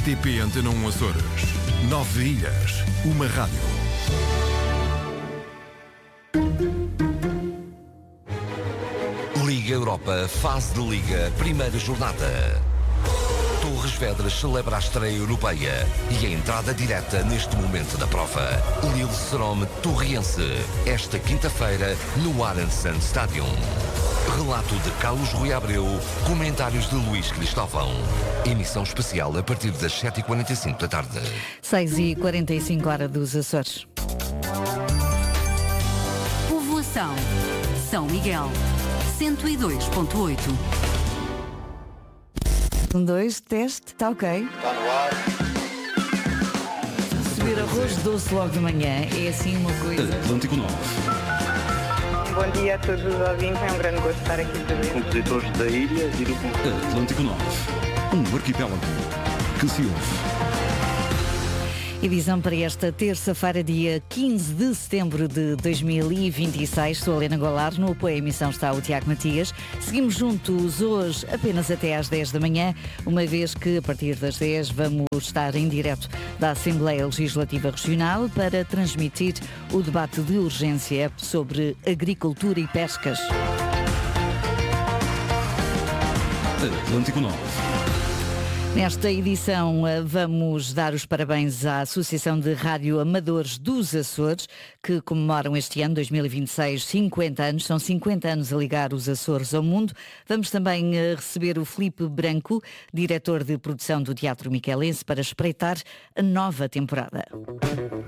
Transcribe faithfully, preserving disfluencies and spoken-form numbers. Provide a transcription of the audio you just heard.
R T P Antena um Açores. Nove ilhas, uma rádio. Liga Europa, fase de Liga, primeira jornada. Torres Vedras celebra a estreia europeia e a entrada direta neste momento da prova. Lille-Serome Torriense, esta quinta-feira no Arendsand Stadium. Relato de Carlos Rui Abreu, comentários de Luís Cristóvão. Emissão especial a partir das sete e quarenta e cinco da tarde. seis e quarenta e cinco hora dos Açores. Povoação São Miguel, cento e dois ponto oito. Um, dois, teste, está ok. Está no ar. Subir arroz doce logo de manhã é assim uma coisa. Atlântico nove. Bom dia a todos os ouvintes, é um grande gosto estar aqui presente. Compositores da ilha e do Conjunto. Atlântico nove. Um arquipélago que se ouve. Edição para esta terça-feira, dia quinze de setembro de dois mil e vinte e seis. Sou a Helena Golar, no apoio à emissão está o Tiago Matias. Seguimos juntos hoje apenas até às dez da manhã, uma vez que a partir das dez vamos estar em direto da Assembleia Legislativa Regional para transmitir o debate de urgência sobre agricultura e pescas. Atlântico nove. Nesta edição vamos dar os parabéns à Associação de Rádio Amadores dos Açores, que comemoram este ano, dois mil e vinte e seis, cinquenta anos. São cinquenta anos a ligar os Açores ao mundo. Vamos também receber o Filipe Branco, diretor de produção do Teatro Miquelense, para espreitar a nova temporada.